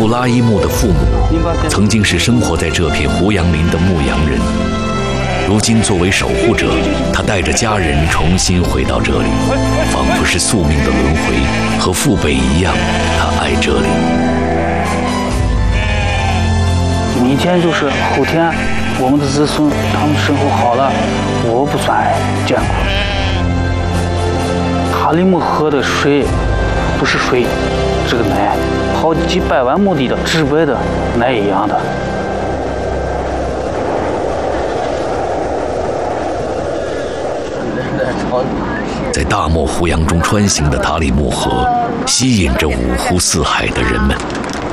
布拉伊木的父母曾经是生活在这片胡杨林的牧羊人，如今作为守护者，他带着家人重新回到这里，仿佛是宿命的轮回，和父辈一样，他爱这里。 明天就是后天，我们的子孙他们生活好了，我不算艰苦。塔里木河的水不是水，是个奶，好几百万亩地的直白的奶一样的。 在大漠胡杨中穿行的塔里木河，吸引着五湖四海的人们。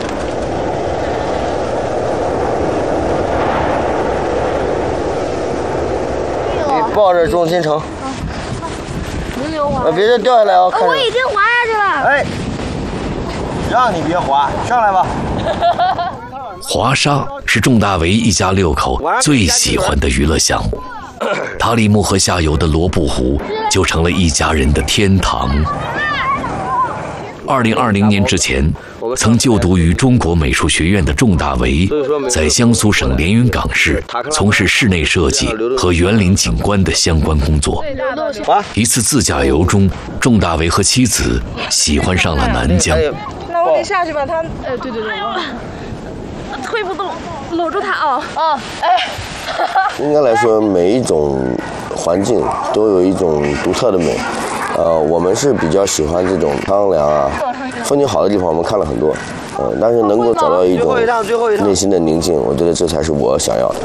你抱着重心撑， 能溜滑？ 别掉下来啊！ 我已经滑下去了。 哎，让你别滑，上来吧。 滑沙是仲大为一家6口最喜欢的娱乐项目。塔里木河下游的罗布湖就成了一家人的天堂。2020年之前，曾就读于中国美术学院的仲大为，在江苏省连云港市从事室内设计和园林景观的相关工作。一次自驾游中，仲大为和妻子喜欢上了南疆。 那我得下去把他，对，推不动，搂住他啊！ 应该来说，每一种环境都有一种独特的美。我们是比较喜欢这种苍凉啊、风景好的地方，我们看了很多。但是能够找到一种内心的宁静，我觉得这才是我想要的。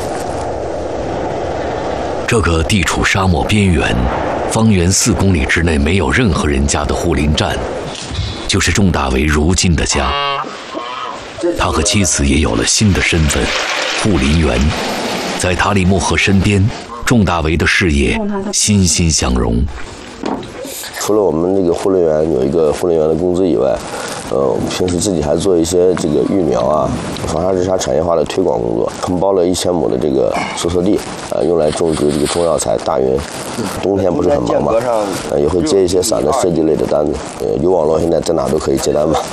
这个地处沙漠边缘、方圆4公里之内没有任何人家的护林站，就是仲大为如今的家。他和妻子也有了新的身份——护林员。在塔里木河身边，仲大为的事业欣欣向荣。 除了我们这个护林员有一个护林员的工资以外，平时自己还做一些这个育苗啊、防沙治沙产业化的推广工作，承包了1000亩的这个收缩地，用来种植这个中药材大云。冬天不是很忙嘛，也会接一些散的设计类的单子。有网络，现在在哪都可以接单吧。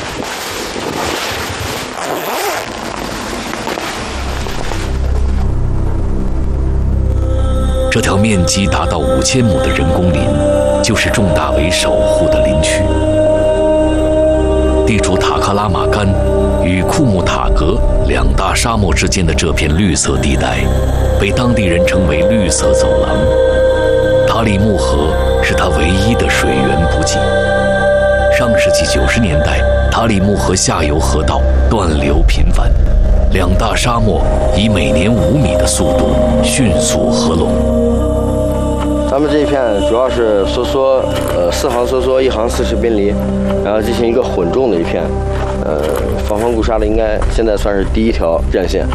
这条面积达到5000亩的人工林，就是仲大为守护的林区。地处塔克拉玛干与库木塔格2大沙漠之间的这片绿色地带，被当地人称为绿色走廊。塔里木河是它唯一的水源补给。上世纪90年代，塔里木河下游河道断流频繁，2大沙漠以每年5米的速度迅速合拢。 咱们这一片主要是梭梭，4行梭梭，1行40宾梨，然后进行一个混种的一片，防风固沙的应该现在算是第1条战线。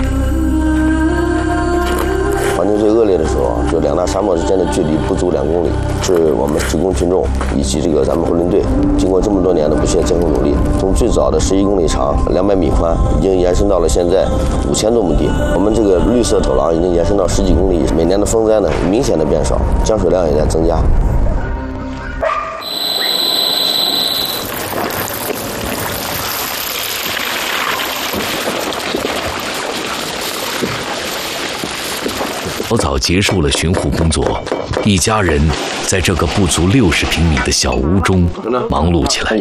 环境最恶劣的时候，就2大沙漠之间的距离不足2公里，是我们职工群众以及这个咱们护林队经过这么多年的不懈艰苦努力，从最早的11公里长、200米宽，已经延伸到了现在5000多亩地。我们这个绿色走廊已经延伸到10几公里，每年的风灾呢明显的变少，降水量也在增加。 早早结束了巡护工作，一家人在这个不足60平米的小屋中忙碌起来。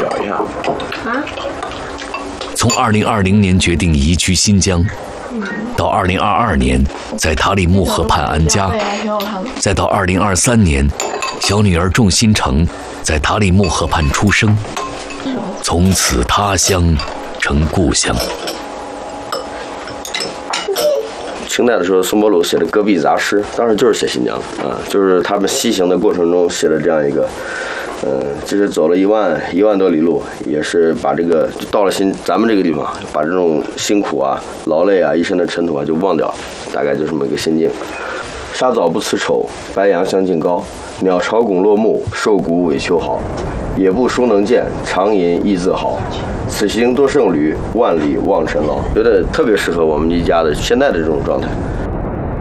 从2020年决定移居新疆，到2022年在塔里木河畔安家，再到2023年，小女儿仲新成在塔里木河畔出生，从此他乡成故乡。 清代的时候，宋伯鲁写的《戈壁杂诗》，当时就是写新疆的啊，就是他们西行的过程中写了这样一个，就是走了1万多里路，也是把这个到了咱们这个地方，把这种辛苦啊、劳累啊、一身的尘土啊就忘掉，大概就这么一个心境。沙枣不辞丑，白杨相近高。鸟巢拱落木，瘦骨委秋毫。野步孰能见，长吟亦自豪。此行多胜旅，万里望尘劳。觉得特别适合我们一家的现在的这种状态。